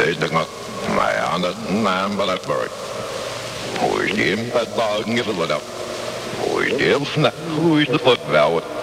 is de knop. Maar ja, dat naam wel het werk. Hoe is die in het dagen even wat op? Hoe is die heel snel? Hoe is de voetbouwer?